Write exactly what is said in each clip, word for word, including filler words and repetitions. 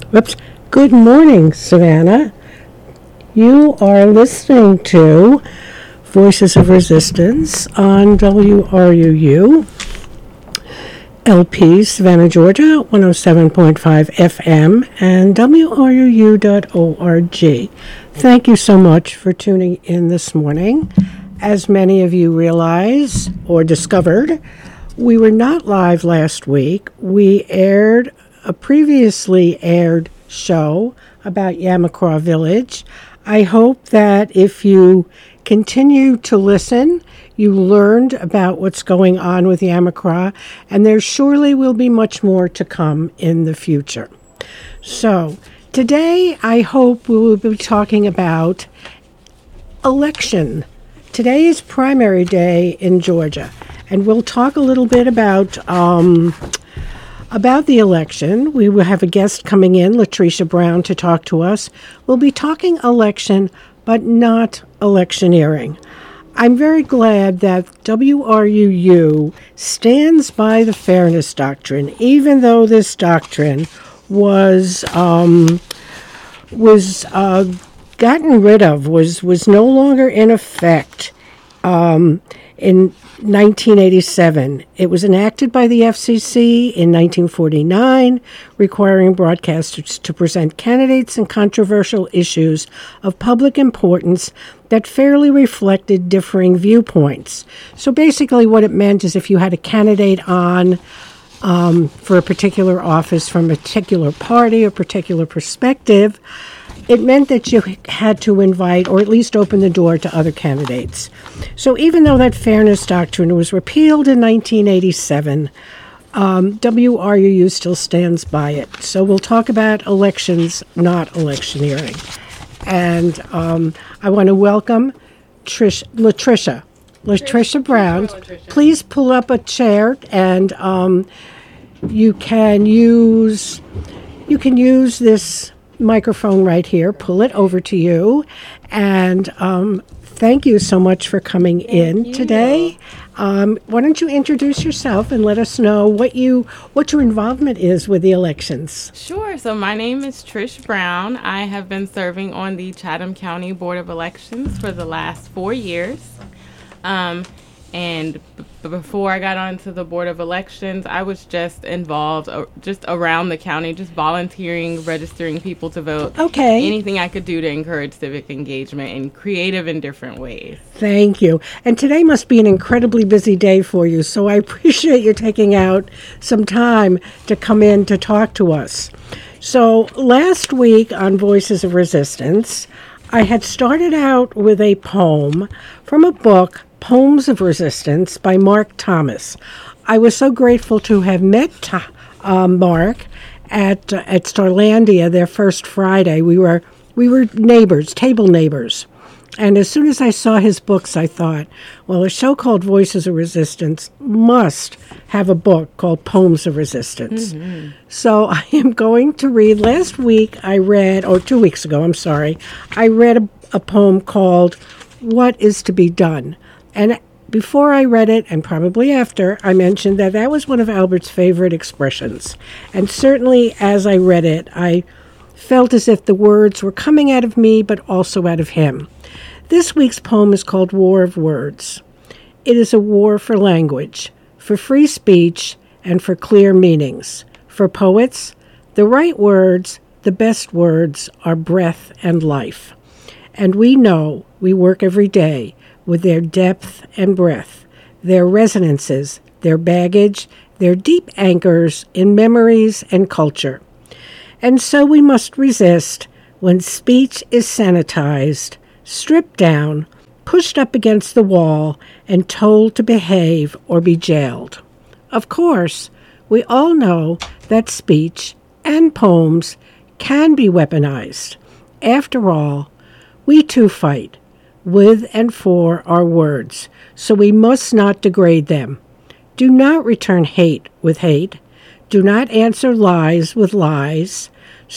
Whoops. Good morning, Savannah. You are listening to Voices of Resistance on W R U U, L P, Savannah, Georgia, one oh seven point five F M, and W R U U dot org. Thank you so much for tuning in this morning. As many of you realize or discovered, we were not live last week. We aired a previously aired show about Yamacraw Village. I hope that if you continue to listen, you learned about what's going on with Yamacraw, and there surely will be much more to come in the future. So today, I hope we will be talking about election. Today is primary day in Georgia, and we'll talk a little bit about um, about the election. We will have a guest coming in, Latricia Brown, to talk to us. We'll be talking election, but not electioneering. I'm very glad that W R U U stands by the fairness doctrine, even though this doctrine was um, was uh, gotten rid of, was was no longer in effect um, in nineteen eighty-seven. It was enacted by the F C C in nineteen forty-nine, requiring broadcasters to present candidates and controversial issues of public importance that fairly reflected differing viewpoints. So basically what it meant is if you had a candidate on um, for a particular office from a particular party or particular perspective, it meant that you had to invite or at least open the door to other candidates. So even though that fairness doctrine was repealed in nineteen eighty-seven, um, W R U U still stands by it. So we'll talk about elections, not electioneering. And um, I want to welcome Trish, Latricia, Latricia Brown. Latricia. Please pull up a chair, and um, you can use you can use this microphone right here. Pull it over to you, and um, thank you so much for coming thank in you. today. Um, why don't you introduce yourself and let us know what you what your involvement is with the elections? Sure. So my name is Trish Brown. I have been serving on the Chatham County Board of Elections for the last four years. Um, And b- before I got onto the Board of Elections, I was just involved uh, just around the county, just volunteering, registering people to vote. Okay. Anything I could do to encourage civic engagement in creative and different ways. Thank you. And today must be an incredibly busy day for you, so I appreciate you taking out some time to come in to talk to us. So last week on Voices of Resistance, I had started out with a poem from a book, Poems of Resistance by Mark Thomas. I was so grateful to have met uh, Mark at uh, at Starlandia their first Friday. We were we were neighbors, table neighbors. And as soon as I saw his books, I thought, well, a show called Voices of Resistance must have a book called Poems of Resistance. Mm-hmm. So I am going to read. Last week I read, or two weeks ago, I'm sorry, I read a, a poem called What Is to Be Done? And before I read it, and probably after, I mentioned that that was one of Albert's favorite expressions. And certainly as I read it, I felt as if the words were coming out of me, but also out of him. This week's poem is called War of Words. It is a war for language, for free speech, and for clear meanings. For poets, the right words, the best words, are breath and life. And we know we work every day with their depth and breadth, their resonances, their baggage, their deep anchors in memories and culture. And so we must resist when speech is sanitized, stripped down, pushed up against the wall, and told to behave or be jailed. Of course, we all know that speech and poems can be weaponized. After all, we too fight with and for our words, so we must not degrade them. Do not return hate with hate. Do not answer lies with lies.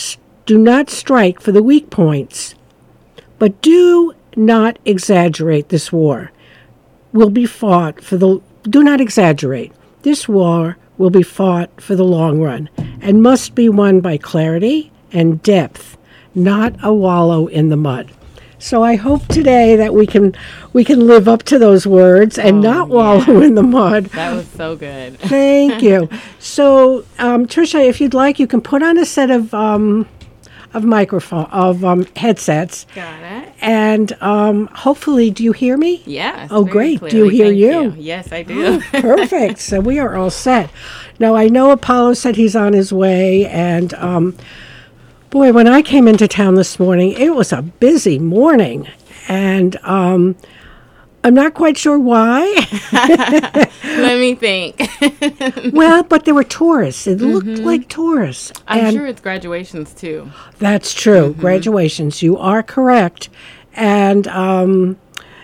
Do not strike for the weak points. But do not exaggerate this war. Will be fought for the do not exaggerate. This war will be fought for the long run and must be won by clarity and depth, not a wallow in the mud. So I hope today that we can we can live up to those words and Oh, not yeah. wallow in the mud. That was so good. Thank you. So, um, Tricia, if you'd like, you can put on a set of um, of microphone of um, headsets, Got it. and um, hopefully, do you hear me? Yes. Oh, very great. Do you clearly. hear Thank you? Yes, I do. Perfect. So we are all set. Now, I know Apollo said he's on his way, and um, boy, when I came into town this morning, it was a busy morning, and um, I'm not quite sure why. Let me think. Well, but there were tourists. It looked like tourists. I'm and sure it's graduations too. That's true. Graduations. You are correct. And um,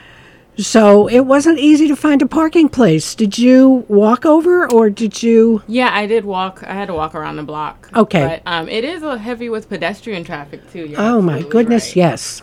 so it wasn't easy to find a parking place. Did you walk over or did you? Yeah, I did walk. I had to walk around the block. Okay. But um, it is a heavy with pedestrian traffic too. You're Oh, my absolutely goodness, right. yes.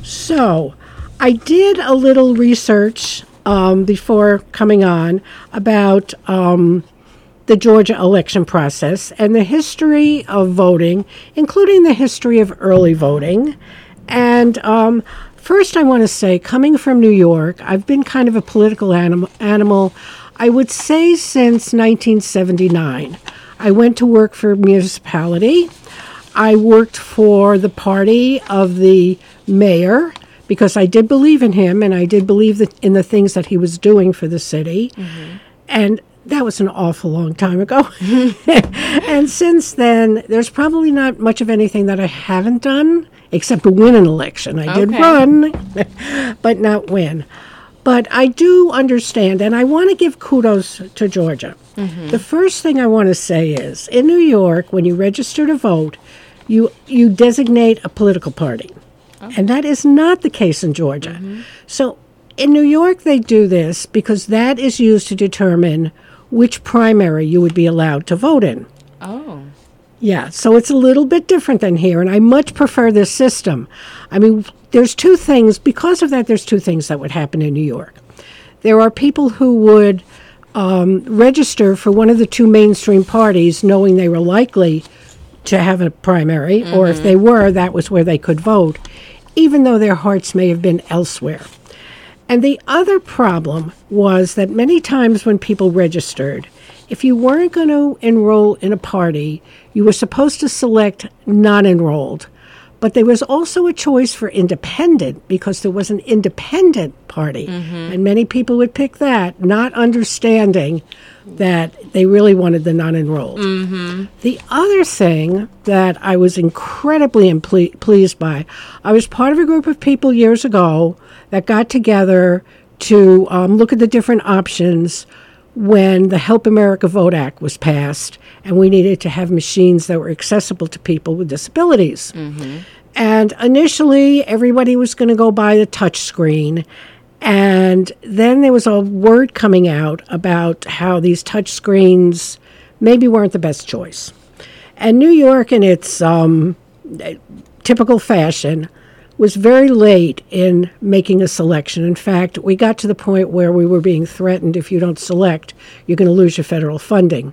So I did a little research um, before coming on about um, the Georgia election process and the history of voting, including the history of early voting. And um, first, I want to say, coming from New York, I've been kind of a political animal, animal, I would say, since nineteen seventy-nine. I went to work for a municipality. I worked for the party of the mayor because I did believe in him and I did believe that in the things that he was doing for the city. And that was an awful long time ago. And since then, there's probably not much of anything that I haven't done except win an election. I did Okay. run, but not win. But I do understand, and I want to give kudos to Georgia. The first thing I want to say is, in New York, when you register to vote, you you designate a political party. And that is not the case in Georgia. So in New York, they do this because that is used to determine which primary you would be allowed to vote in. Oh. Yeah, so it's a little bit different than here, and I much prefer this system. I mean, there's two things, because of that, there's two things that would happen in New York. There are people who would um, register for one of the two mainstream parties knowing they were likely to have a primary, or if they were, that was where they could vote, even though their hearts may have been elsewhere. And the other problem was that many times when people registered, if you weren't going to enroll in a party, you were supposed to select non-enrolled. But there was also a choice for independent because there was an independent party. And many people would pick that, not understanding that they really wanted the non-enrolled. The other thing that I was incredibly imple- pleased by, I was part of a group of people years ago that got together to um, look at the different options when the Help America Vote Act was passed, and we needed to have machines that were accessible to people with disabilities. And initially, everybody was going to go buy the touch screen. And then there was a word coming out about how these touch screens maybe weren't the best choice. And New York, in its um, typical fashion, was very late in making a selection. In fact, we got to the point where we were being threatened, if you don't select, you're going to lose your federal funding.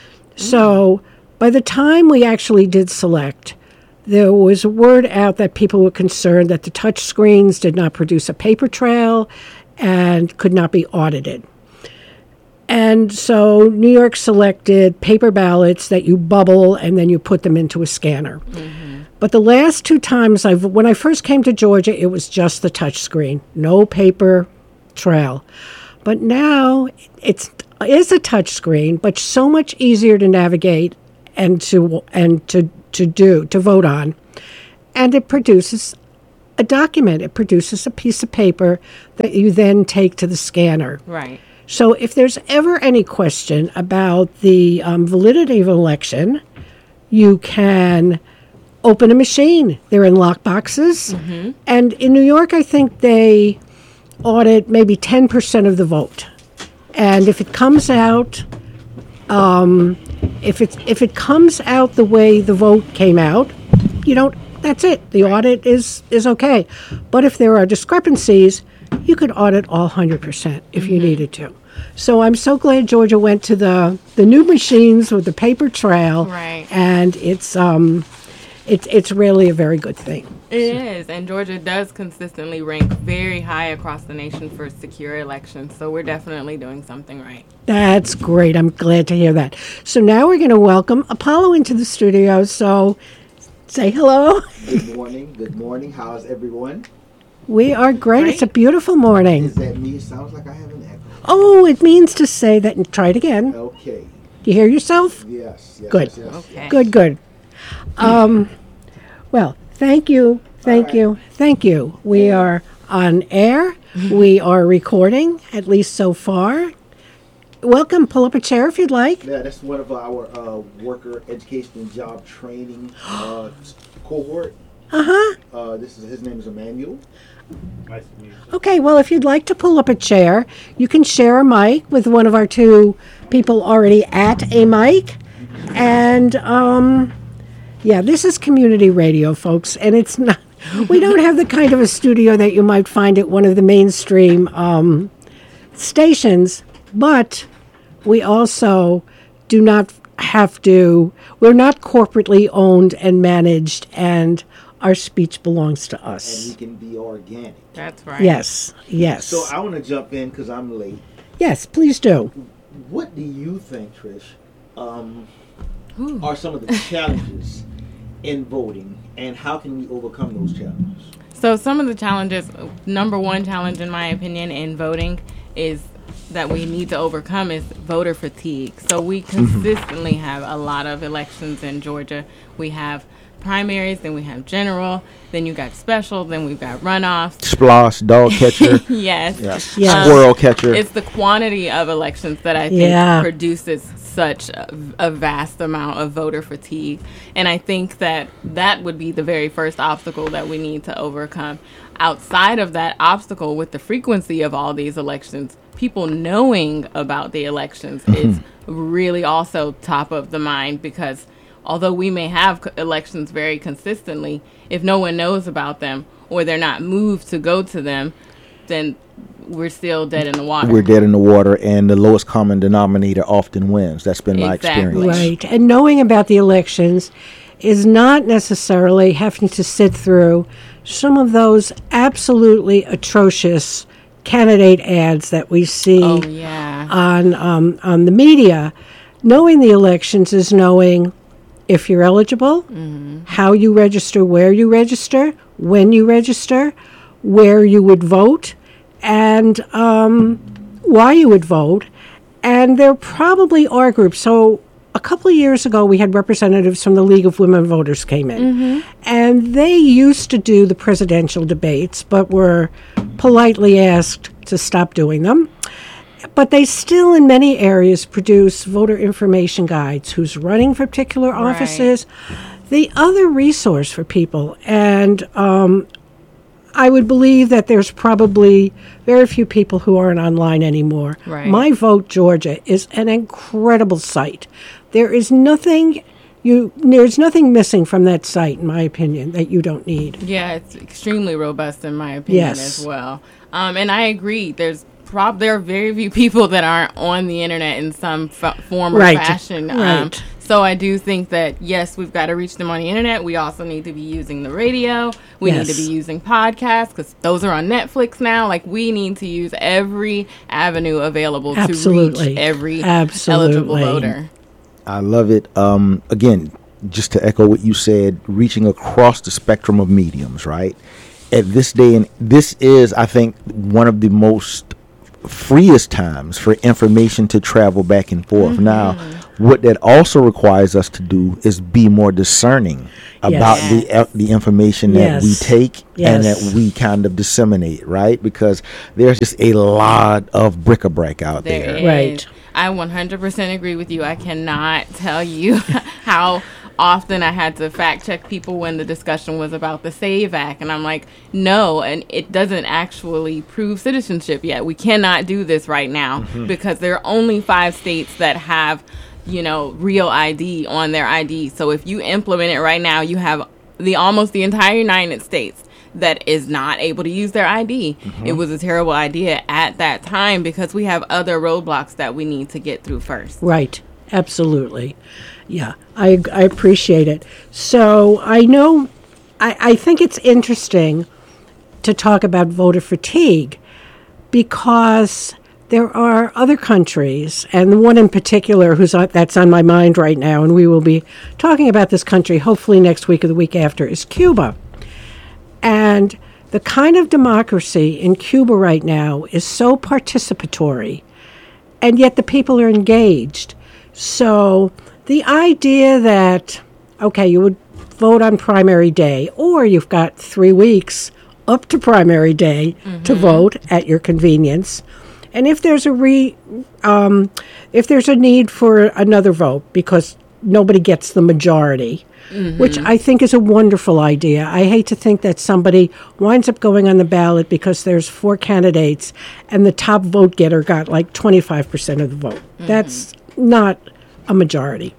So by the time we actually did select, there was word out that people were concerned that the touch screens did not produce a paper trail and could not be audited. And so New York selected paper ballots that you bubble and then you put them into a scanner. But the last two times, I've when I first came to Georgia, it was just the touch screen, no paper trail. But now it's it is a touch screen, but so much easier to navigate and to and to to do to vote on, and it produces a document. It produces a piece of paper that you then take to the scanner. Right. So if there's ever any question about the um, validity of an election, you can open a machine. They're in lock boxes. And in New York, I think they audit maybe ten percent of the vote. And if it comes out, um, if it if it comes out the way the vote came out, you don't. That's it. The audit is is okay. But if there are discrepancies, you could audit all one hundred percent if you needed to. So I'm so glad Georgia went to the the new machines with the paper trail. Right. And it's um, it's it's really a very good thing. It is, and Georgia does consistently rank very high across the nation for secure elections, so we're definitely doing something right. That's great. I'm glad to hear that. So now we're going to welcome Apollo into the studio. So say hello. Good morning. Good morning. How's everyone? We are great. Great. It's a beautiful morning. Is that me? It sounds like I have an echo. Oh, it means to say that, and try it again. Okay. Do you hear yourself? Yes. yes Good. Yes, yes, Okay. yes. Good, good. Um, well, thank you. Thank right. you. Thank you. We are on air. We are recording, at least so far. Welcome. Pull up a chair if you'd like. Yeah, that's one of our uh, worker education and job training uh, cohort. Uh-huh. Uh, this is his name is Emmanuel. Okay, well, if you'd like to pull up a chair, you can share a mic with one of our two people already at a mic. And, um, yeah, this is community radio, folks, and it's not, we don't have the kind of a studio that you might find at one of the mainstream um, stations, but we also do not have to, we're not corporately owned and managed, and our speech belongs to And we us. can be organic. That's right. Yes, yes. So I want to jump in because I'm late. Yes, please do. What do you think, Trish, um, Ooh. are some of the challenges in voting, and how can we overcome those challenges? So some of the challenges, number one challenge in my opinion in voting is that we need to overcome is voter fatigue. So we consistently have a lot of elections in Georgia. We have primaries, then we have general, then you got special, then we've got runoffs. Splosh, dog catcher, Yes. Yes. Yes. squirrel catcher. It's the quantity of elections that I think Yeah. produces such a, a vast amount of voter fatigue. And I think that that would be the very first obstacle that we need to overcome. Outside of that obstacle, with the frequency of all these elections, people knowing about the elections is really also top of the mind, because although we may have co- elections very consistently, if no one knows about them or they're not moved to go to them, then we're still dead in the water. We're dead in the water, and the lowest common denominator often wins. That's been my Exactly. experience. Right. And knowing about the elections is not necessarily having to sit through some of those absolutely atrocious candidate ads that we see Oh, yeah. on um, on the media. Knowing the elections is knowing if you're eligible, how you register, where you register, when you register, where you would vote, and um, why you would vote. And there probably are groups. So a couple of years ago, we had representatives from the League of Women Voters came in. And they used to do the presidential debates, but were politely asked to stop doing them. But they still, in many areas, produce voter information guides, who's running for particular Right. offices, the other resource for people. And um, I would believe that there's probably very few people who aren't online anymore. Right. My Vote Georgia is an incredible site. There is nothing you there's nothing missing from that site, in my opinion, that you don't need. Yeah, it's extremely robust in my opinion Yes. as well. Um, and I agree. There's prob there are very few people that aren't on the internet in some f- form or Right, fashion. Um, right. so I do think that yes, we've got to reach them on the internet. We also need to be using the radio. We need Yes. to be using podcasts because those are on Netflix now. Like we need to use every avenue available to Absolutely. reach every Absolutely. eligible voter. I love it. Um, again, just to echo what you said, reaching across the spectrum of mediums, right? At this day, and this is, I think, one of the most freest times for information to travel back and forth. Now, what that also requires us to do is be more discerning about Yes. the uh, the information that we Yes. take and Yes. that we kind of disseminate, right? Because there's just a lot of bric-a-brac out There there. is. Right. I one hundred percent agree with you. I cannot tell you how often I had to fact check people when the discussion was about the SAVE Act. And I'm like, no, and it doesn't actually prove citizenship yet. We cannot do this right now because there are only five states that have, you know, real I D on their I D. So if you implement it right now, you have the almost the entire United States that is not able to use their I D. It was a terrible idea at that time because we have other roadblocks that we need to get through first. Right. Absolutely. Yeah, I, I appreciate it. So I know, I, I think it's interesting to talk about voter fatigue because there are other countries, and the one in particular who's on, that's on my mind right now, and we will be talking about this country hopefully next week or the week after, is Cuba. And the kind of democracy in Cuba right now is so participatory, and yet the people are engaged. So the idea that, okay, you would vote on primary day, or you've got three weeks up to primary day mm-hmm. to vote at your convenience. And if there's a re, um, if there's a need for another vote because nobody gets the majority, mm-hmm. which I think is a wonderful idea. I hate to think that somebody winds up going on the ballot because there's four candidates and the top vote getter got like twenty-five percent of the vote. Mm-hmm. That's not a majority.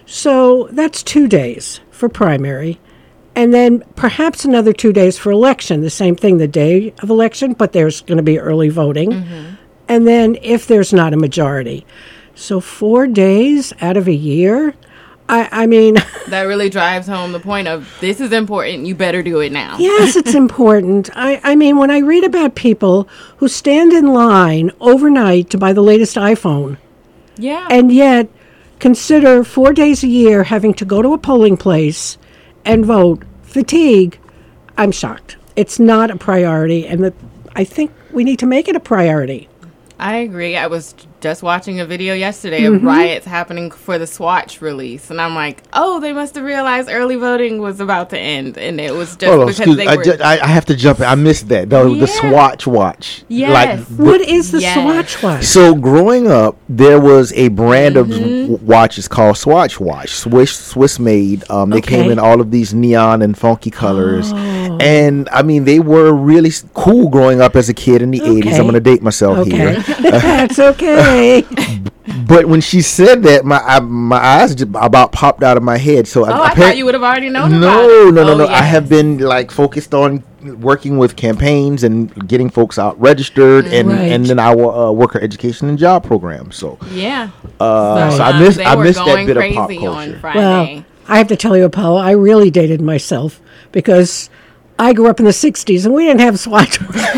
So that's two days for primary. And then perhaps another two days for election, the same thing, the day of election, but there's going to be early voting. Mm-hmm. And then if there's not a majority. So four days out of a year, I, I mean... that really drives home the point of this is important, you better do it now. Yes, it's important. I, I mean, when I read about people who stand in line overnight to buy the latest iPhone, yeah, and yet consider four days a year having to go to a polling place and vote, fatigue, I'm shocked. It's not a priority, and the, I think we need to make it a priority. I agree. I was just watching a video yesterday mm-hmm. of riots happening for the Swatch release, and I'm like, oh, they must have realized early voting was about to end, and it was just Hold on, because excuse, they I, were... ju- I, I have to jump in. I missed that. The, yeah. the Swatch watch. Yes. Like, what is the yes. Swatch watch? So growing up, there was a brand Mm-hmm. of w- watches called Swatch watch, Swiss Swiss made. Um, they Okay. came in all of these neon and funky colors, Oh. and I mean they were really s- cool growing up as a kid in the Okay. eighties. I'm going to date myself Okay. here. That's okay. But when she said that, my I, my eyes just about popped out of my head. So Oh, I, appar- thought you would have already known about No, it. no, no, Oh, no. I yes. have been like focused on working with campaigns and getting folks out registered, and Right. and then our uh, worker education and job program. So, Yeah. uh, So, so I um, missed they I were missed that going bit of pop crazy on culture. Friday. Well, I have to tell you, Apollo, I really dated myself because I grew up in the sixties and we didn't have Swatch.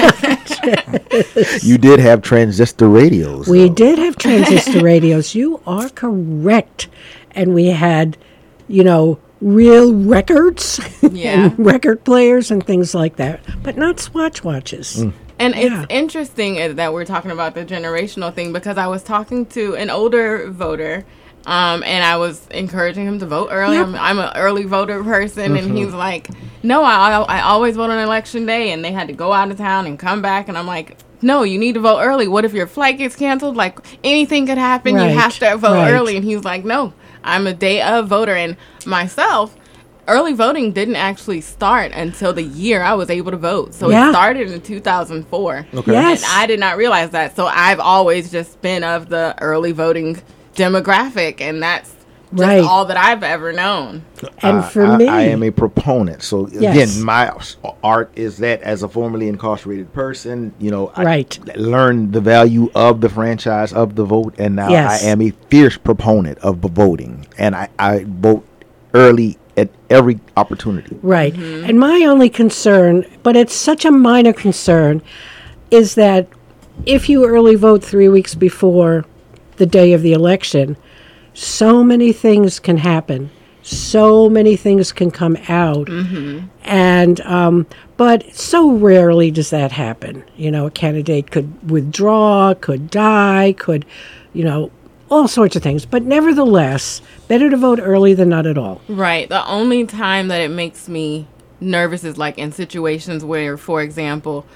You did have transistor radios. We though. did have transistor radios. You are correct. And we had, you know, real records Yeah. and record players and things like that, but not Swatch watches. Mm. And Yeah. it's interesting uh, that we're talking about the generational thing because I was talking to an older voter, um, and I was encouraging him to vote early. Yep. I'm, I'm an early voter person, and he's like, "No, I I always vote on election day," and they had to go out of town and come back, and I'm like, "No, you need to vote early. What if your flight gets canceled? Like anything could happen. Right, You have to vote right. early." And he's like, "No, I'm a day of voter," and myself. Early voting didn't actually start until the year I was able to vote. So Yeah. it started in two thousand four. Okay. Yes. And I did not realize that. So I've always just been of the early voting demographic, and that's just Right. all that I've ever known. And I- for I, me, I am a proponent. So Yes. again, my s- art is that as a formerly incarcerated person, you know, I Right. learned the value of the franchise of the vote, and now Yes. I am a fierce proponent of the voting, and I, I vote early at every opportunity. right. And my only concern, but it's such a minor concern, is that if you early vote three weeks before the day of the election, so many things can happen. So many things can come out. And, um, but so rarely does that happen. You know, a candidate could withdraw, could die, could, you know, all sorts of things. But nevertheless, better to vote early than not at all. Right. The only time that it makes me nervous is like in situations where, for example,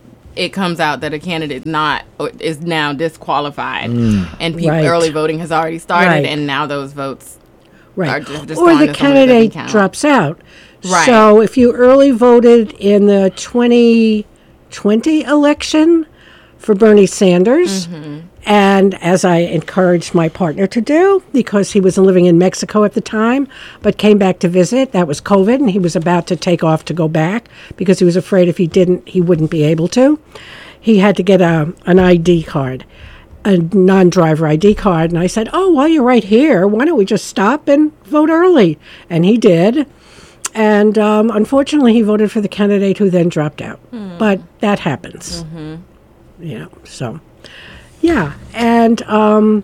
it comes out that a candidate not is now disqualified, and people, Right. early voting has already started, Right. and now those votes are Right. just, just Or gone the to someone that doesn't candidate count. drops out. Right. So if you early voted in the twenty twenty election for Bernie Sanders, Mm-hmm. and as I encouraged my partner to do, because he was living in Mexico at the time, but came back to visit, that was COVID, and he was about to take off to go back because he was afraid if he didn't, he wouldn't be able to. He had to get a, an I D card. a non-driver I D card, and I said, "Oh, while you're right here, why don't we just stop and vote early?" And he did. And um, unfortunately, he voted for the candidate who then dropped out. Hmm. But that happens. You know, so, yeah. And um,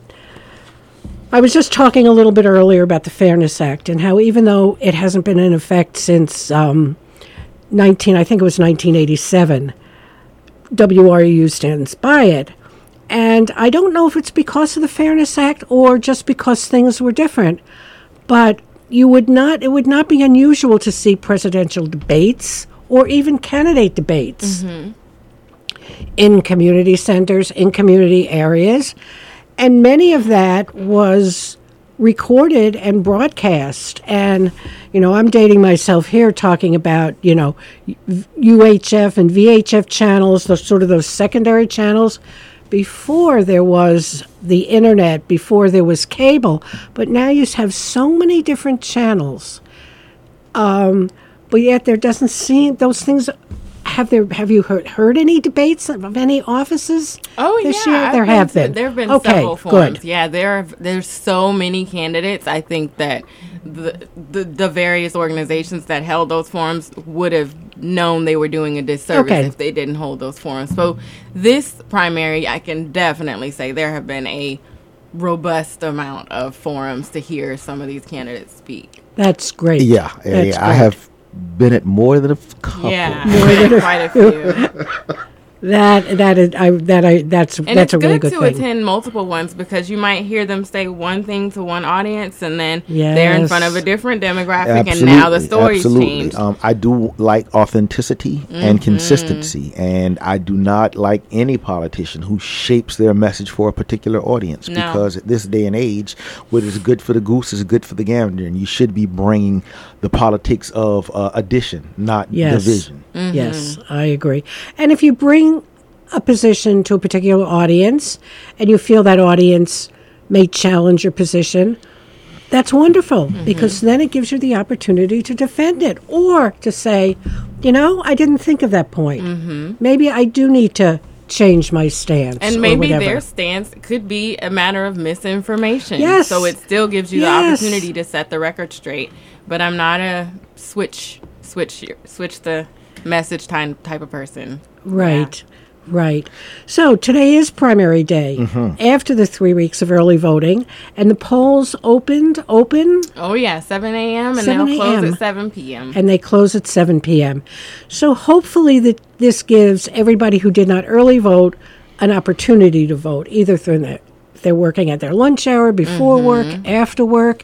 I was just talking a little bit earlier about the Fairness Act and how even though it hasn't been in effect since um, nineteen, I think it was nineteen eighty-seven, W R U U stands by it. And I don't know if it's because of the Fairness Act or just because things were different, but you would not, it would not be unusual to see presidential debates or even candidate debates in community centers, in community areas. And many of that was recorded and broadcast. And, you know, I'm dating myself here talking about, you know, U H F and V H F channels, those sort of those secondary channels, before there was the internet, before there was cable. But now you have so many different channels. Um, but yet there doesn't seem, those things, have there, have you heard, heard any debates of any offices Oh this yeah, year? I've There been have to- been. There have been Okay, several forums. good. Yeah, there are, there's so many candidates. I think that the, the the various organizations that held those forums would have known they were doing a disservice Okay. if they didn't hold those forums. So this primary, I can definitely say there have been a robust amount of forums to hear some of these candidates speak. That's great. Yeah, yeah, That's yeah. I great. have been at more than a f- couple. Yeah, than a quite a few. That that is, I that I that's And that's it's a really good good to thing. attend multiple ones because you might hear them say one thing to one audience and then they're in front of a Yes. different demographic Absolutely, and now the story's absolutely. changed. Um, I do like authenticity Mm-hmm. and consistency, and I do not like any politician who shapes their message for a particular audience. No. Because at this day and age, what is good for the goose is good for the gander, and you should be bringing the politics of uh, addition, not Yes. division. Mm-hmm. Yes, I agree. And if you bring a position to a particular audience and you feel that audience may challenge your position, that's wonderful Mm-hmm. because then it gives you the opportunity to defend it or to say, you know, I didn't think of that point. Mm-hmm. Maybe I do need to change my stance. And or maybe whatever. their stance could be a matter of misinformation. Yes. So it still gives you Yes. the opportunity to set the record straight. But I'm not a switch switch switch the message type type of person. Right, right. So today is primary day Mm-hmm. after the three weeks of early voting, and the polls opened, open, Oh yeah, seven a.m. and seven they'll close a.m. at seven p.m. and they close at seven p.m. So hopefully that this gives everybody who did not early vote an opportunity to vote, either through the, if they're working at their lunch hour, before work, after work,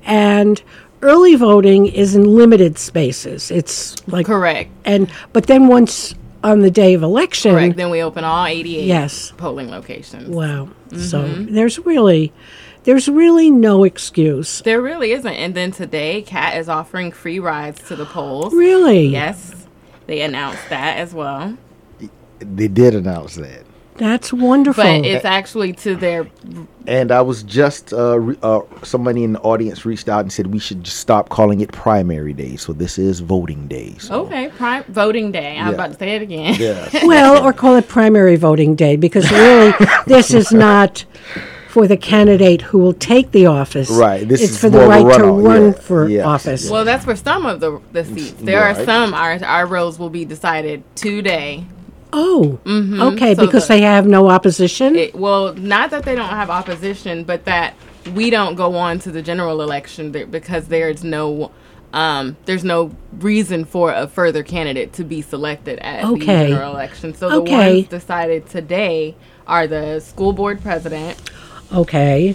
and early voting is in limited spaces. It's like Correct. and but then once on the day of election, Correct. Then we open all eighty-eight Yes. polling locations. wow. So there's really there's really no excuse. There really isn't. And then today, Cat is offering free rides to the polls. Really? Yes. They announced that as well. They did announce that. That's wonderful. But it's actually to their And I was just, uh, re- uh, somebody in the audience reached out and said we should just stop calling it primary day. So this is voting day. So. okay prime voting day. I'm Yeah. about to say it again. Yeah. well, or call it primary voting day, because really, this is not for the candidate who will take the office. Right, this it's is for the more of a right to runoff, run yeah, for yes, office. Well, that's for some of the the seats. There are Right. some our our roles will be decided today. Oh, okay, So because the- they have no opposition. It, well, not that they don't have opposition, but that we don't go on to the general election there because there's no um, there's no reason for a further candidate to be selected at the Okay. general election. So the Okay. ones decided today are the school board president. okay,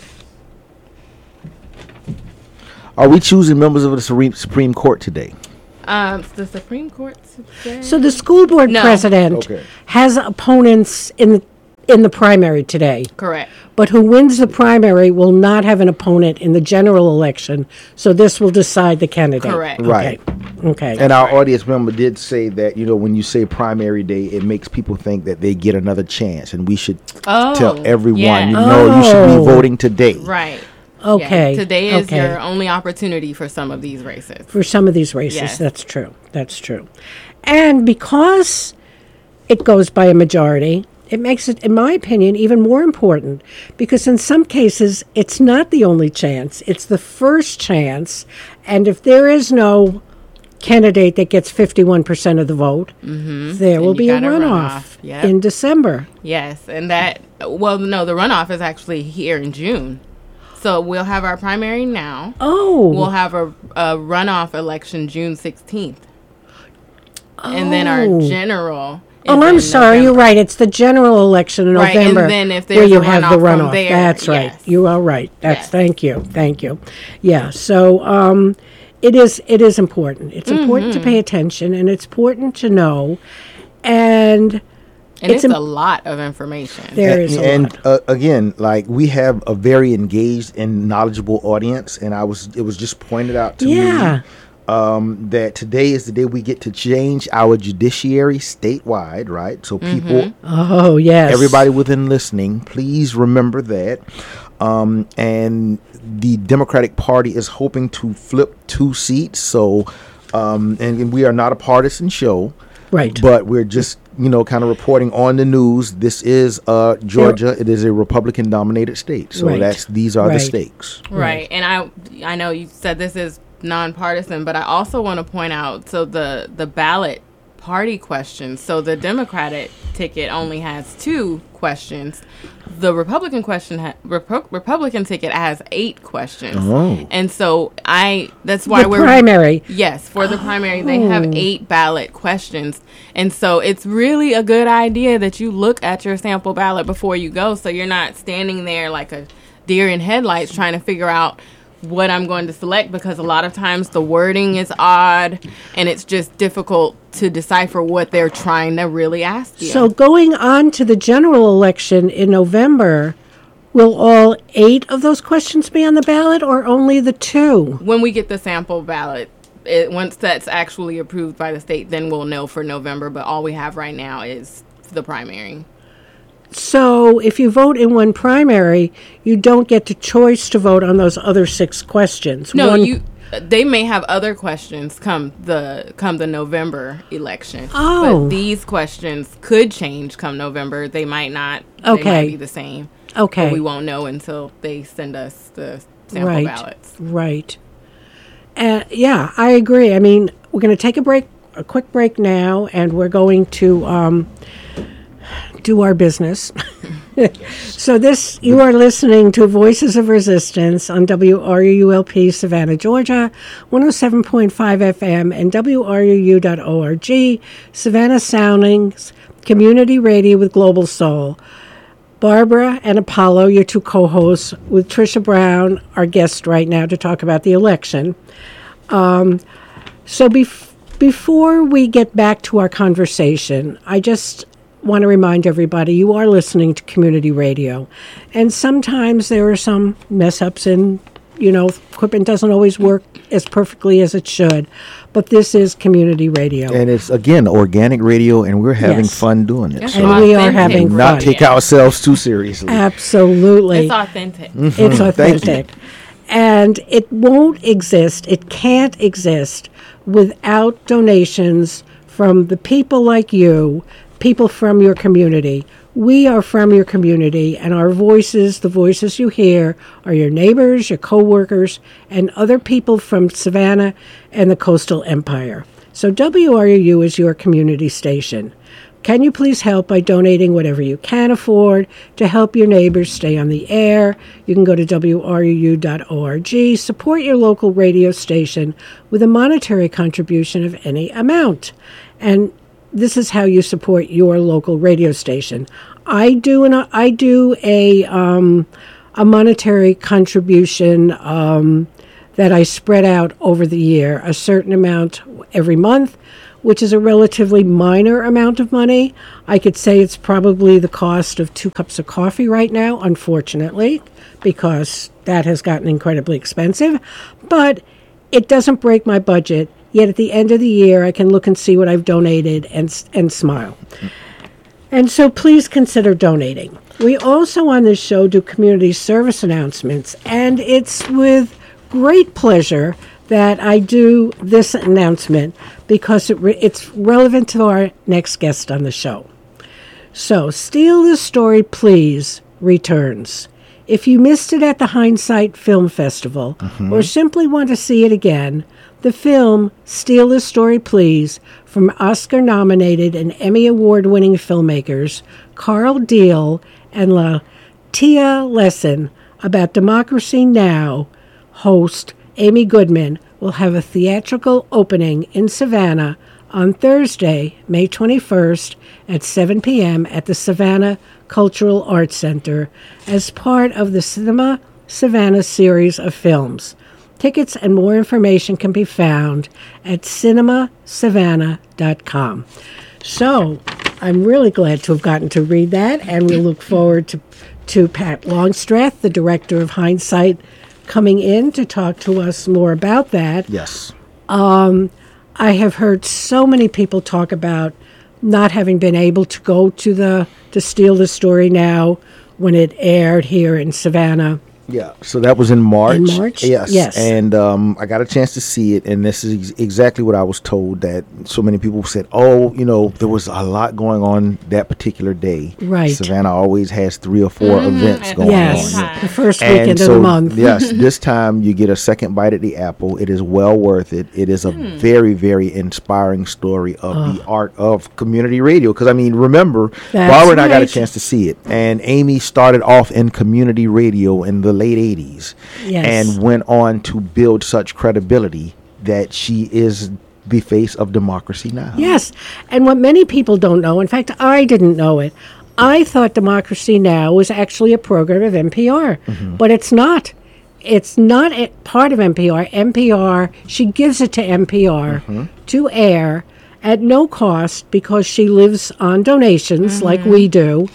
Are we choosing members of the Supreme Supreme Court today? Um, the Supreme Court today. so the school board No. president Okay. has opponents in the in the primary today, Correct. but who wins the primary will not have an opponent in the general election. So this will decide the candidate. Correct. Right. Okay. Okay. And our audience member did say that, you know, when you say primary day, it makes people think that they get another chance. And we should Oh, tell everyone, yeah. you know, you should Oh. be voting today. Right. Okay. Yeah, today is okay. your only opportunity for some of these races. For some of these races, Yes. that's true. That's true. And because it goes by a majority, it makes it, in my opinion, even more important because in some cases it's not the only chance, it's the first chance. And if there is no candidate that gets fifty-one percent of the vote, Mm-hmm. there And will you be a got a runoff, runoff. Yep. in December. Yes, and that, well, no, the runoff is actually here in June. So we'll have our primary now. Oh. We'll have a, a runoff election June sixteenth. And then our Oh. general. is Oh, I'm in sorry. You're November. right. It's the general election in Right, and November then if where there's you a have the runoff from runoff. there, That's right. yes. You are right. That's Yes. thank you. Thank you. Yeah. So um, it is. It is important. It's important Mm-hmm. to pay attention, and it's important to know. And And it's it's, im- a lot of information. there and, is a and lot. uh, again, like we have a very engaged and knowledgeable audience, and I was it was just pointed out to Yeah. me um, that today is the day we get to change our judiciary statewide, right? So people, Oh yes. everybody within listening, please remember that. Um, and the Democratic Party is hoping to flip two seats. So, um, and, and we are not a partisan show. Right. But we're just, you know, kind of reporting on the news. This is uh, Georgia. It is a Republican-dominated state, so Right. that's these are the Right. Right. stakes. Right. And I I know you said this is nonpartisan, but I also want to point out so the the ballot party questions. So the Democratic ticket only has two questions. The Republican question ha- Repu- Republican ticket has eight questions. Oh. And so I that's why The we're primary. Yes, for the primary, they have eight ballot questions. And so it's really a good idea that you look at your sample ballot before you go so you're not standing there like a deer in headlights trying to figure out what I'm going to select because a lot of times the wording is odd and it's just difficult to decipher what they're trying to really ask you. So going on to the general election in November, will all eight of those questions be on the ballot or only the two? when we get the sample ballot, it, once that's actually approved by the state, then we'll know for November. But all we have right now is the primary. So if you vote in one primary, you don't get the choice to vote on those other six questions. No, One- you. They may have other questions come the come the November election. Oh. But these questions could change come November. They might not. They Okay. might be the same. Okay. But we won't know until they send us the sample Right. ballots. Right. And yeah, I agree. I mean, we're going to take a break, a quick break now, and we're going to um, do our business. So this, you are listening to Voices of Resistance on W R U L P Savannah, Georgia, one oh seven point five F M and W R U U dot org, Savannah Soundings, community radio with Global Soul. Barbara and Apollo, your two co-hosts, with Trisha Brown, our guest right now to talk about the election. Um, so bef- before we get back to our conversation, I just want to remind everybody you are listening to community radio. And sometimes there are some mess-ups and, you know, equipment doesn't always work as perfectly as it should. But this is community radio. And it's, again, organic radio, and we're having Yes. fun doing it. It's So And we are authentic having radio. not take ourselves too seriously. Absolutely. It's authentic. It's Thank you. authentic. And it won't exist, it can't exist without donations from the people like you, people from your community. We are from your community, and our voices, the voices you hear, are your neighbors, your coworkers, and other people from Savannah and the Coastal Empire. So W R U U is your community station. Can you please help by donating whatever you can afford to help your neighbors stay on the air? You can go to W R U U dot org, support your local radio station with a monetary contribution of any amount. And this is how you support your local radio station. I do an I do a um, a monetary contribution um, that I spread out over the year, a certain amount every month, which is a relatively minor amount of money. I could say it's probably the cost of two cups of coffee right now, unfortunately, because that has gotten incredibly expensive. But it doesn't break my budget. Yet at the end of the year, I can look and see what I've donated and and smile. And so please consider donating. We also on this show do community service announcements, and it's with great pleasure that I do this announcement because it re- it's relevant to our next guest on the show. So, Steal the Story, Please returns. If you missed it at the Hindsight Film Festival or simply want to see it again, the film Steal the Story, Please, from Oscar-nominated and Emmy Award-winning filmmakers Carl Deal and Latia Lessin, about Democracy Now! Host Amy Goodman, will have a theatrical opening in Savannah on Thursday, May twenty-first at seven p.m. at the Savannah Cultural Arts Center as part of the Cinema Savannah series of films. Tickets and more information can be found at cinema savannah dot com. So, I'm really glad to have gotten to read that, and we look forward to, to Pat Longstreth, the director of Hindsight, coming in to talk to us more about that. Yes. Um, I have heard so many people talk about not having been able to go to the to Steal the Story Now when it aired here in Savannah. Yeah, so that was in March. In March? Yes. Yes. And um, I got a chance to see it, and this is ex- exactly what I was told, that so many people said, oh, you know, there was a lot going on that particular day. Right. Savannah always has three or four Mhm. events At going the Yes, on. same time. the first And weekend so, of the month. yes, this time you get a second bite at the apple. It is well worth it. It is a very, very inspiring story of the art of community radio. Because, I mean, remember, That's Barbara and I got a right. chance to see it. And Amy started off in community radio in the late eighties. Yes. And went on to build such credibility that she is the face of Democracy Now! Yes, and what many people don't know, in fact, I didn't know it, I thought Democracy Now! Was actually a program of N P R, but it's not. It's not a part of N P R. N P R, she gives it to N P R to air at no cost because she lives on donations like we do.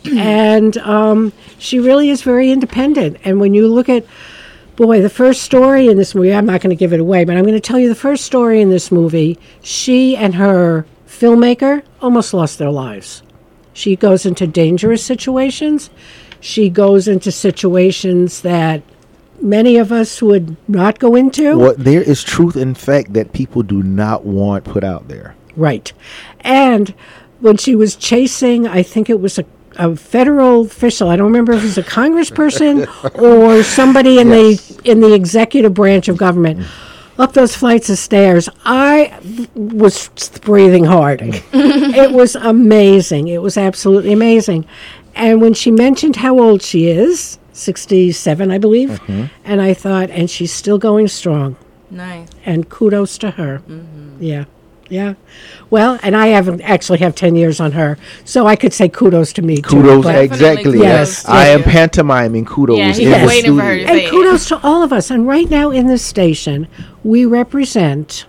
And um, she really is very independent. And when you look at, boy, the first story in this movie, I'm not going to give it away, but I'm going to tell you the first story in this movie, she and her filmmaker almost lost their lives. She goes into dangerous situations. She goes into situations that many of us would not go into. Well, there is truth in fact that people do not want put out there. Right. And when she was chasing, I think it was a, a federal official, I don't remember if it was a congressperson or somebody in Yes. the in the executive branch of government, up those flights of stairs, I was breathing hard. It was amazing. It was absolutely amazing. And when she mentioned how old she is, sixty-seven, I believe, and I thought, and she's still going strong. Nice. And kudos to her. Yeah. Yeah. Well, and I haven't actually have ten years on her, so I could say kudos to me too. Kudos, but- exactly. Yes, I yes. am pantomiming kudos. Yeah, he in was the waiting for her studio. to say And it. kudos to all of us. And right now in this station, we represent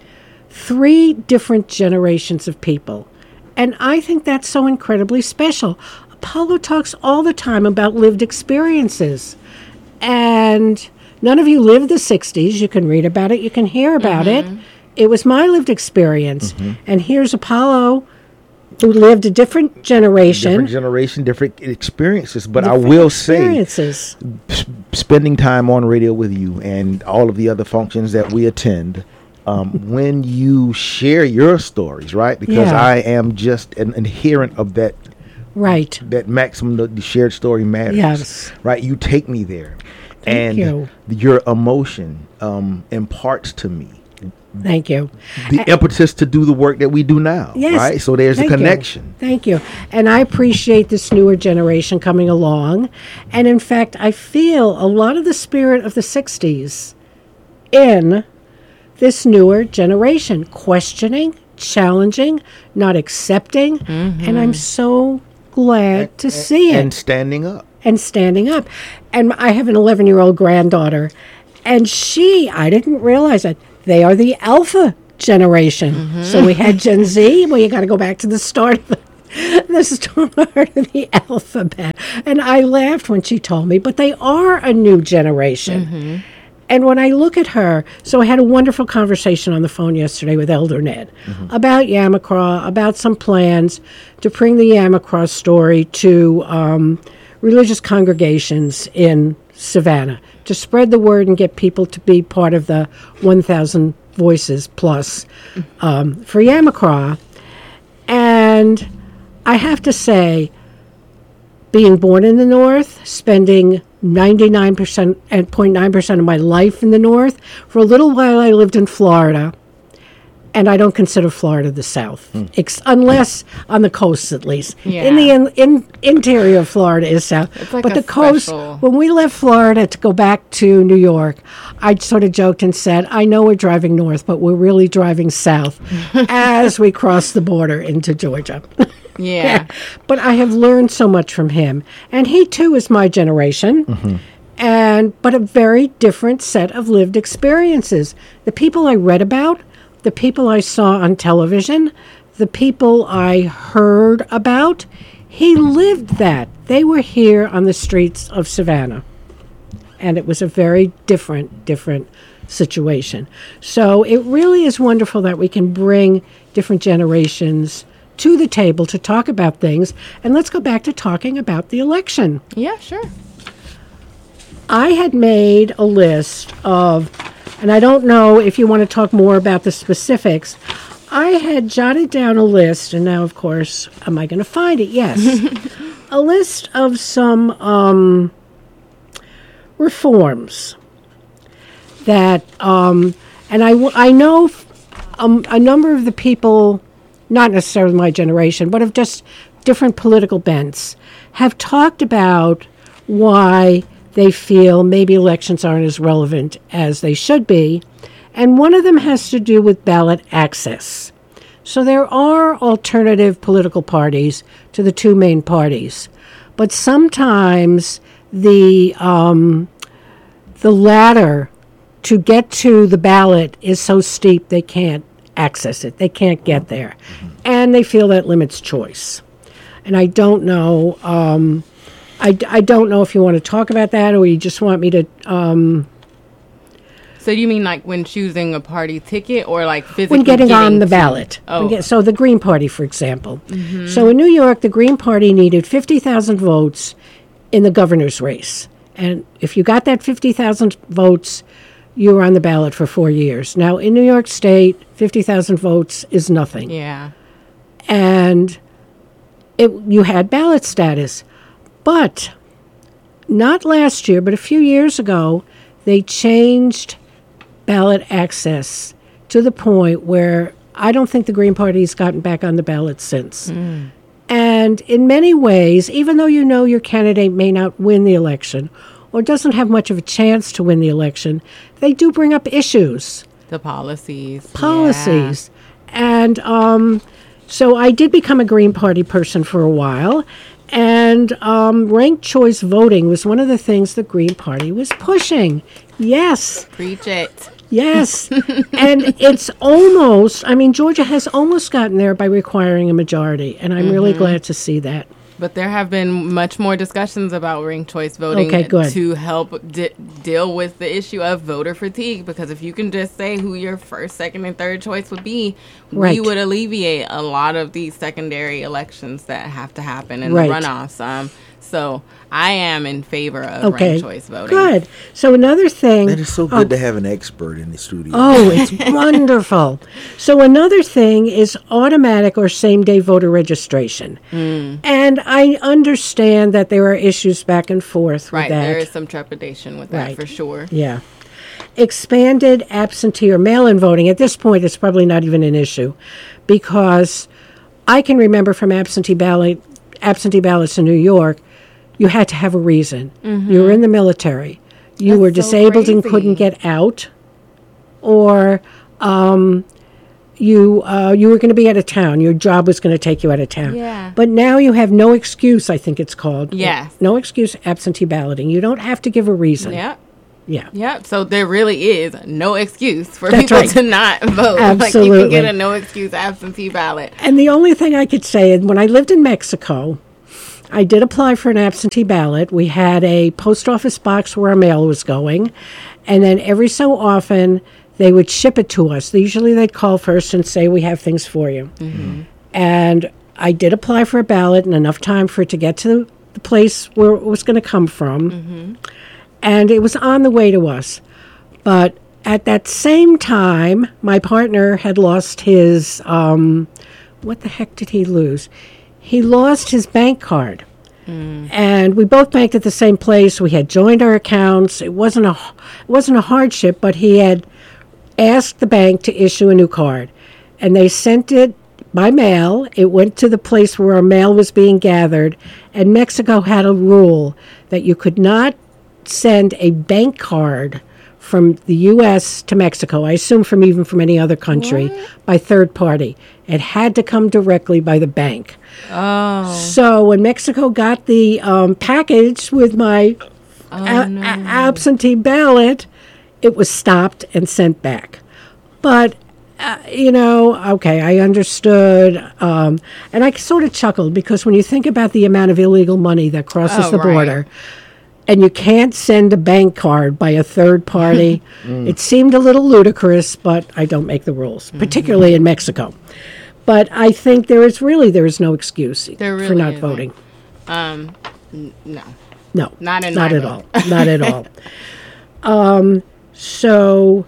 three different generations of people. And I think that's so incredibly special. Apollo talks all the time about lived experiences. And none of you lived the sixties. You can read about it. You can hear about it. It was my lived experience. And here's Apollo, who lived a different generation. Different generation, different experiences. But I different will say, experiences. s- spending time on radio with you and all of the other functions that we attend, um, when you share your stories, right? Because Yeah. I am just an adherent of that Right. that maximum the, the shared story matters. Yes. Right. You take me there, Thank and you. your emotion um, imparts to me Thank you. the impetus to do the work that we do now. Yes. Right. So there's Thank a you. connection. Thank you. And I appreciate this newer generation coming along. And in fact, I feel a lot of the spirit of the sixties in this newer generation, questioning, challenging, not accepting. And I'm so glad to see it. And standing up. And standing up. And I have an eleven-year-old granddaughter, and she, I didn't realize it, they are the alpha generation. So we had Gen Z. Well, you got to go back to the start of the, the start of the alphabet. And I laughed when she told me, but they are a new generation. And when I look at her, so I had a wonderful conversation on the phone yesterday with Elder Ned about Yamacraw, about some plans to bring the Yamacraw story to um, religious congregations in Savannah, to spread the word and get people to be part of the one thousand Voices Plus um, for Yamacraw. And I have to say, being born in the North, spending ninety-nine percent and zero point nine percent of my life in the North, for a little while I lived in Florida, and I don't consider Florida the South, ex- unless on the coast at least. Yeah. In the in, in, interior of Florida is South. It's like but a the coast, special- when we left Florida to go back to New York, I sort of joked and said, I know we're driving north, but we're really driving south as we cross the border into Georgia. Yeah. But I have learned so much from him. And he, too, is my generation. And but a very different set of lived experiences. The people I read about, the people I saw on television, the people I heard about, he lived that. They were here on the streets of Savannah. And it was a very different, different situation. So it really is wonderful that we can bring different generations to the table to talk about things. And let's go back to talking about the election. Yeah, sure. I had made a list of, and I don't know if you want to talk more about the specifics, I had jotted down a list, and now, of course, am I going to find it? Yes. A list of some um, reforms that, um, and I, w- I know um, a number of the people, not necessarily my generation, but of just different political bents, have talked about why they feel maybe elections aren't as relevant as they should be. And one of them has to do with ballot access. So there are alternative political parties to the two main parties. But sometimes the um, the ladder to get to the ballot is so steep they can't access it. They can't get there. And they feel that limits choice. And I don't know... Um, I, I don't know if you want to talk about that or you just want me to... Um, So you mean like when choosing a party ticket or like physically when getting, on the to- ballot. Oh. When get- so the Green Party, for example. So in New York, the Green Party needed fifty thousand votes in the governor's race. And if you got that fifty thousand votes, you were on the ballot for four years. Now, in New York State, fifty thousand votes is nothing. Yeah. And it, you had ballot status. But not last year, but a few years ago, they changed ballot access to the point where I don't think the Green Party's gotten back on the ballot since. Mm. And in many ways, even though you know your candidate may not win the election or doesn't have much of a chance to win the election, they do bring up issues. The policies. Policies. And um, so I did become a Green Party person for a while. And um, ranked choice voting was one of the things the Green Party was pushing. Yes. Preach it. Yes. And it's almost, I mean, Georgia has almost gotten there by requiring a majority. And I'm mm-hmm. really glad to see that. But there have been much more discussions about ranked choice voting okay, good. to help de- deal with the issue of voter fatigue. Because if you can just say who your first, second, and third choice would be, right. we would alleviate a lot of these secondary elections that have to happen in right. the runoffs. Um, so I am in favor of okay. ranked choice voting. Good. So another thing. That is so good oh, to have an expert in the studio. Oh, it's wonderful. So another thing is automatic or same-day voter registration. Mm. And I understand that there are issues back and forth with right, that. There is some trepidation with that right. for sure. Yeah. Expanded absentee or mail-in voting. At this point, it's probably not even an issue because I can remember from absentee ballot, absentee ballots in New York, you had to have a reason. Mm-hmm. You were in the military. You That's were so disabled crazy. and couldn't get out. Or um, you uh, you were going to be out of town. Your job was going to take you out of town. Yeah. But now you have no excuse, I think it's called. Yes. No excuse absentee balloting. You don't have to give a reason. Yeah. Yeah. Yep. So there really is no excuse for That's people right. to not vote. Absolutely. Like you can get a no excuse absentee ballot. And the only thing I could say is when I lived in Mexico, I did apply for an absentee ballot. We had a post office box where our mail was going. And then every so often, they would ship it to us. Usually they'd call first and say, we have things for you. Mm-hmm. And I did apply for a ballot and enough time for it to get to the place where it was going to come from. Mm-hmm. And it was on the way to us. But at that same time, my partner had lost his, um, what the heck did he lose? he lost his bank card. And we both banked at the same place. We had joined our accounts. It wasn't a it wasn't a hardship, but he had asked the bank to issue a new card, and they sent it by mail. It went to the place where our mail was being gathered, and Mexico had a rule that you could not send a bank card from the U S to Mexico, I assume from even from any other country, by third party. It had to come directly by the bank. Oh. So when Mexico got the um, package with my Oh, a- no. a- absentee ballot, it was stopped and sent back. But, uh, you know, okay, I understood. Um, and I sort of chuckled because when you think about the amount of illegal money that crosses Oh, the right. border, and you can't send a bank card by a third party, it seemed a little ludicrous, but I don't make the rules, particularly in Mexico. But I think there is really, there is no excuse There for really not isn't. voting. Um, n- no. No, Not in not my at vote. all. Not at all. Um, so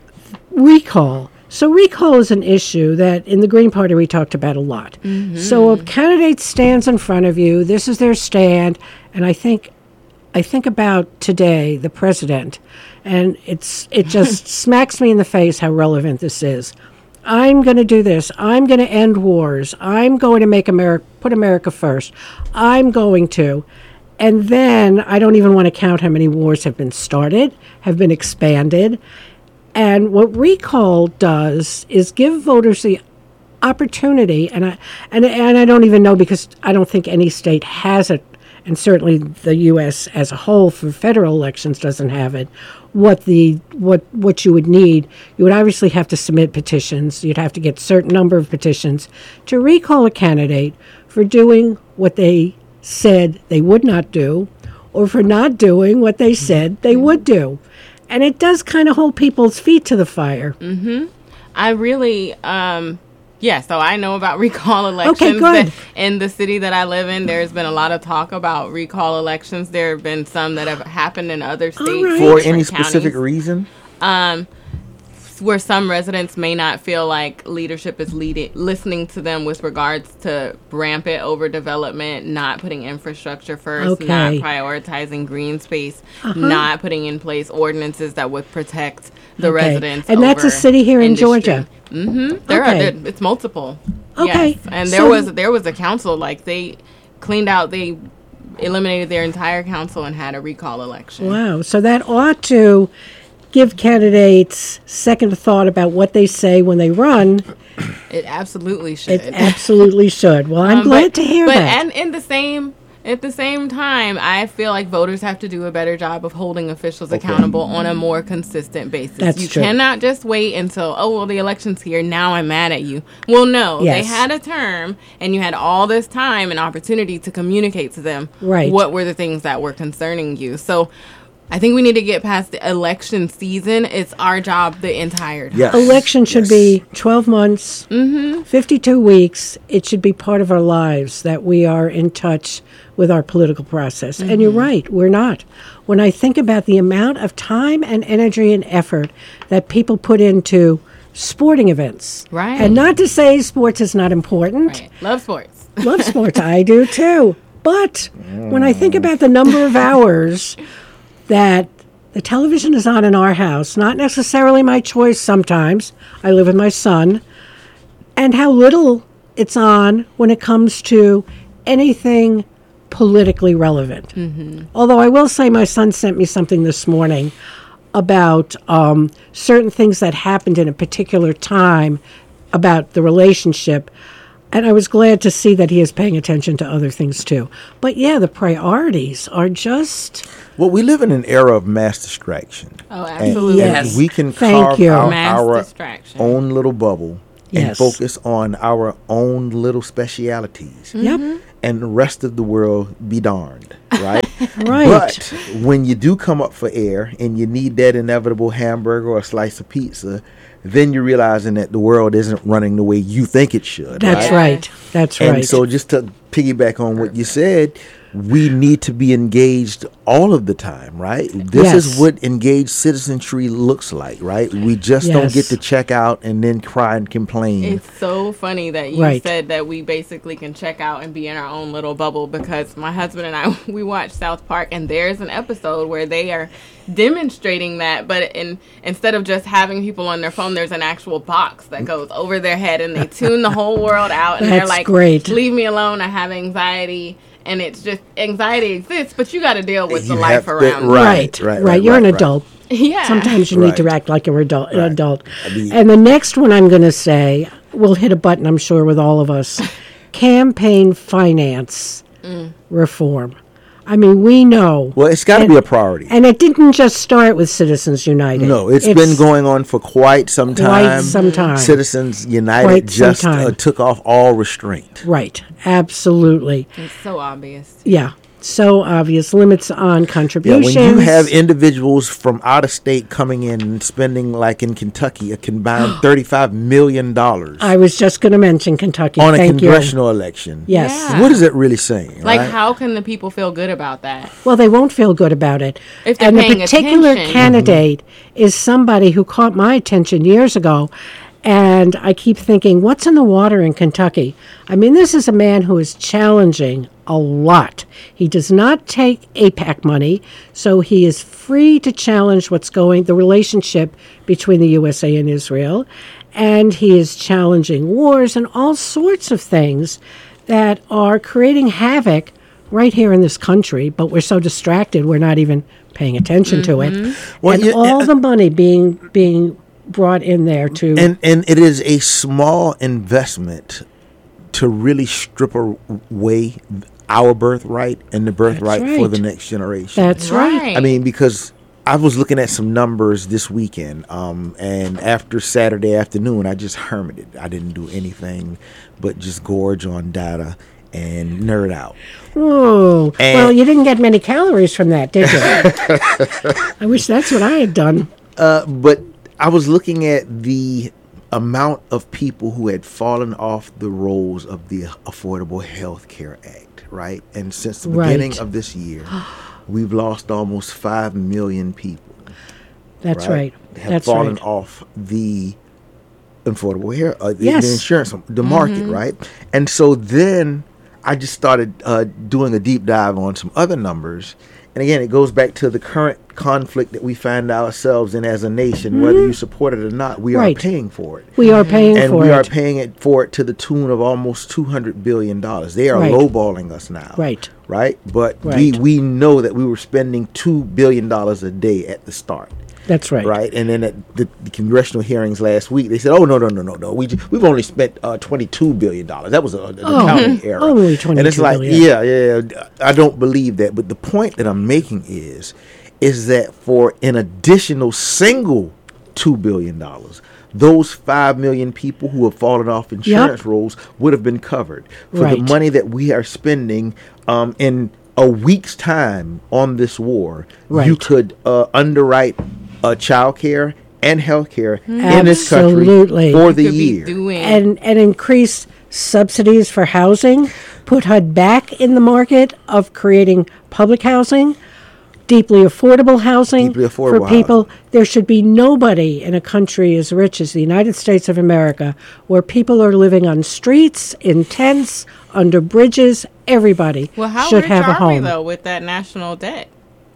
recall. So recall is an issue that in the Green Party we talked about a lot. So a candidate stands in front of you. This is their stand, and I think, I think about today the president, and it's it just smacks me in the face how relevant this is. I'm going to do this. I'm going to end wars. I'm going to make America put America first. I'm going to. And then I don't even want to count how many wars have been started, have been expanded. And what recall does is give voters the opportunity, and I and and I don't even know because I don't think any state has it, and certainly the U S as a whole for federal elections doesn't have it. What the what what you would need, you would obviously have to submit petitions. You'd have to get a certain number of petitions to recall a candidate for doing what they said they would not do, or for not doing what they said they would do. And it does kind of hold people's feet to the fire. I really, um, yeah, so I know about recall elections. good. That in the city that I live in, there's been a lot of talk about recall elections. There have been some that have happened in other states. right. For different any specific counties. reason? Um, where some residents may not feel like leadership is leading, listening to them with regards to rampant overdevelopment, not putting infrastructure first, Okay. not prioritizing green space, not putting in place ordinances that would protect the Okay. residents. And that's a over city here in industry. Georgia. Mm-hmm. There Okay. are there, it's multiple. Okay. Yes. And there So- was there was a council like they cleaned out they eliminated their entire council and had a recall election. Wow. So that ought to give candidates second thought about what they say when they run. It absolutely should. It absolutely should. Well, I'm Um, glad but- to hear but that. and in the same at the same time, I feel like voters have to do a better job of holding officials accountable on a more consistent basis. That's you true. cannot just wait until, oh, well, the election's here, now I'm mad at you. Well, no, they Yes. had a term, and you had all this time and opportunity to communicate to them Right. what were the things that were concerning you. So I think we need to get past the election season. It's our job the entire time. Yes. Election should Yes. be twelve months, fifty-two weeks. It should be part of our lives that we are in touch with our political process. And you're right, we're not. When I think about the amount of time and energy and effort that people put into sporting events, Right. and not to say sports is not important. Right. Love sports. Love sports. I do too. But when I think about the number of hours that the television is on in our house, not necessarily my choice sometimes, I live with my son, and how little it's on when it comes to anything politically relevant. Although I will say my son sent me something this morning about um, certain things that happened in a particular time about the relationship. And I was glad to see that he is paying attention to other things too. But yeah, the priorities are just Well, we live in an era of mass distraction. Oh, And- absolutely. Yes. and we can Thank carve you. out Mass our distraction. own little bubble and Yes. focus on our own little specialities. Yep. And the rest of the world be darned, right? Right. But when you do come up for air and you need that inevitable hamburger or a slice of pizza, then you're realizing that the world isn't running the way you think it should. That's right. right. That's And right. so just to piggyback on what you said, we need to be engaged all of the time, right? This Yes. is what engaged citizenry looks like, right? We just don't Yes. get to check out and then cry and complain. It's so funny that you Right. said that we basically can check out and be in our own little bubble, because my husband and I, we watch South Park, and there's an episode where they are demonstrating that, but in, instead of just having people on their phone, there's an actual box that goes over their head, and they tune the whole world out, and they're That's like, great. leave me alone, I have anxiety. And it's just, anxiety exists, but you got to deal with the You life have to- around you. right, Right, right, right. right, You're an right, right. adult. Yeah. Sometimes you need to Right. act like you're adult, an Right. adult. I mean- And the next one I'm going to say, we'll hit a button, I'm sure, with all of us. Campaign finance reform. I mean, we know. Well, it's got to And- be a priority. And it didn't just start with Citizens United. No, it's been going on for quite some time. Quite some time. Citizens United Quite some just uh, time. took off all restraint. Right, absolutely. It's so obvious. Yeah, so obvious. Limits on Yeah, contributions. when you have individuals from out of state coming in and spending, like in Kentucky, a combined thirty-five million dollars I was just going to mention Kentucky. on a Thank you. congressional election. Yes. Yeah. What is it really saying? Like, right? how can the people feel good about that? Well, they won't feel good about it. If they're and the paying particular attention. candidate is somebody who caught my attention years ago. And I keep thinking, what's in the water in Kentucky? I mean, this is a man who is challenging a lot. He does not take A PAC money, so he is free to challenge what's going, the relationship between the U S A and Israel. And he is challenging wars and all sorts of things that are creating havoc right here in this country, but we're so distracted we're not even paying attention to it. Well, and you- all uh, the money being being brought in there to and and it is a small investment to really strip away our birthright and the birthright for right. the next generation. that's right. I mean, because I was looking at some numbers this weekend, um, and after Saturday afternoon, I just hermited. I didn't do anything but just gorge on data and nerd out. Oh, And- well, you didn't get many calories from that, did you? I wish that's what I had done. Uh, but I was looking at the amount of people who had fallen off the rolls of the Affordable Health Care Act, right? And since the Right. beginning of this year, we've lost almost five million people. That's right. Have That's fallen right. off the affordable hair, uh, the, Yes. the insurance, the market, right? And so then I just started uh, doing a deep dive on some other numbers. And again, it goes back to the current conflict that we find ourselves in as a nation, whether you support it or not. We Mm-hmm. Right. are paying for it. We are paying And for we it. are paying it for it to the tune of almost two hundred billion dollars. They are Right. lowballing us now. Right. Right? But we, Right. we know that we were spending two billion dollars a day at the start. That's right. Right, and then at the, the congressional hearings last week, they said, "Oh no, no, no, no, no! We ju- we've only spent uh, twenty-two billion dollars. That was a, an Oh, accounting error." only And it's twenty-two like, billion. yeah, yeah, yeah, I don't believe that. But the point that I'm making is, is that for an additional single two billion dollars, those five million people who have fallen off insurance rolls would have been covered for the Right. money that we are spending um, in a week's time on this war. You Right. could uh, underwrite uh, child care and health care in this country Absolutely. for the Could be year. doing And and increase subsidies for housing, put H U D back in the market of creating public housing, deeply affordable housing Deeply affordable for people. There should be nobody in a country as rich as the United States of America where people are living on streets, in tents, under bridges. Everybody Well, how should rich have a are we home. though with that national debt?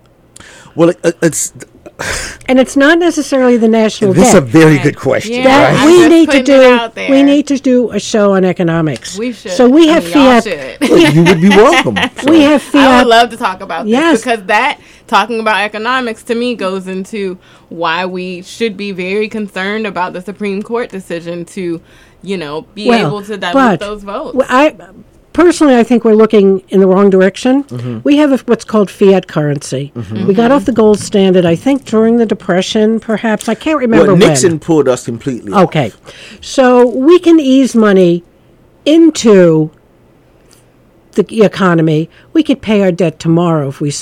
Well, it, it's And it's not necessarily the national this is debt. a very Right. good question. Yeah. That right? I'm we just need to putting it do. out there. We need to do a show on economics. We should. So we I have mean, y'all fiat. should. You would be welcome. We So, have I fiat. would love to talk about this Yes. because that talking about economics to me goes into why we should be very concerned about the Supreme Court decision to, you know, be Well, able to dilute but those votes. Well, I personally, I think we're looking in the wrong direction. Mm-hmm. We have a, what's called fiat currency. We got off the gold standard, I think, during the Depression. Perhaps I can't remember well, when. Nixon pulled us completely. off. Okay, so we can ease money into the economy. We could pay our debt tomorrow if we